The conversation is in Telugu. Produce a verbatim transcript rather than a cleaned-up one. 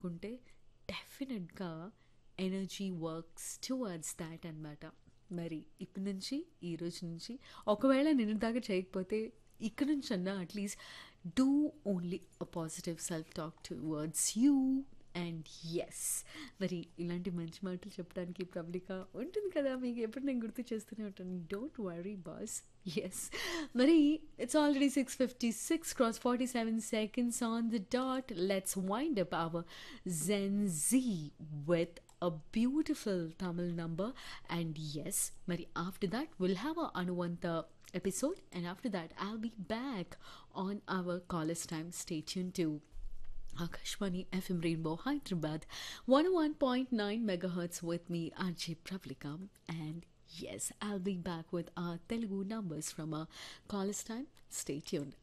కుంటే డెఫినెట్‌గా ఎనర్జీ వర్క్స్ టువర్డ్స్ థాట్ అనమాట. మరి ఇప్పటి నుంచి, ఈ రోజు నుంచి ఒకవేళ నిన్నటి దాకా చేయకపోతే ఇక నుంచన్నా at least do only a positive self talk towards you. And yes, మరి ఇలాంటి మంచి మాటలు చెప్పడానికి ప్రబలిక ఉంటుంది కదా, మీకు ఎప్పుడు నేను గుర్తు చేస్తూనే ఉంటాను. Don't worry boss. ఎస్, మరి it's already six fifty six cross forty seven seconds on the dot. Let's wind up hour gen G with a beautiful Tamil number. And yes, Mari, after that we'll have a Anuvanta episode, and after that I'll be back on our college time. Stay tuned to Akashwani F M Rainbow Hyderabad one oh one point nine megahertz with me, R J Pravlika. And yes, I'll be back with our Telugu numbers from our college time. Stay tuned.